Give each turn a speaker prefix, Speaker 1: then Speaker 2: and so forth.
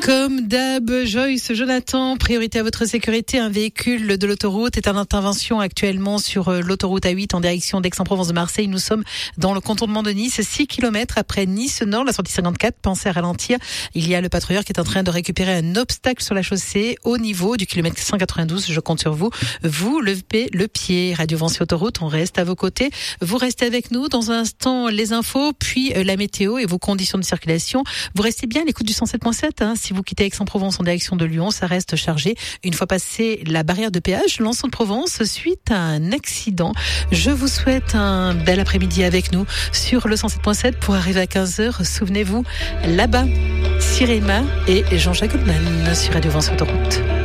Speaker 1: Comme d'hab, Joyce, Jonathan, priorité à votre sécurité. Un véhicule de l'autoroute est en intervention actuellement sur l'autoroute A8 en direction d'Aix-en-Provence de Marseille. Nous sommes dans le contournement de Nice, 6 km après Nice-Nord, la sortie 54. Pensez à ralentir. Il y a le patrouilleur qui est en train de récupérer un obstacle sur la chaussée au niveau du kilomètre 192. Je compte sur vous. Vous levez le pied. Radio Vinci Autoroute, on reste à vos côtés. Vous restez avec nous. Dans un instant, les infos, puis la météo et vos conditions de circulation. Vous restez bien à l'écoute du 107.7. Si vous quittez Aix-en-Provence en direction de Lyon, ça reste chargé. Une fois passé la barrière de péage, l'ensemble de Provence, suite à un accident. Je vous souhaite un bel après-midi avec nous sur le 107.7 pour arriver à 15h. Souvenez-vous, là-bas, Sirema et Jean-Jacques Goldman sur Radio Vinci Autoroute.